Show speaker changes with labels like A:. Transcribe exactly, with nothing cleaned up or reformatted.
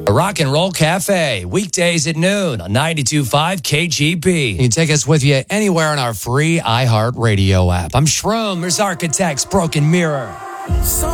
A: The Rock and Roll Cafe, weekdays at noon on ninety-two point five K G P. You can take us with you anywhere on our free iHeartRadio app. I'm Shroom. There's Architects, Broken Mirror.